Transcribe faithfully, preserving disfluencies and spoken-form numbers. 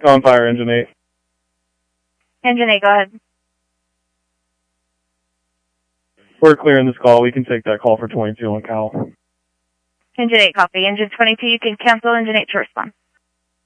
On fire, engine eight. Engine eight, go ahead. We're clearing this call. We can take that call for twenty-two on Cal. Engine eight, copy. Engine twenty-two, you can cancel engine eight to respond.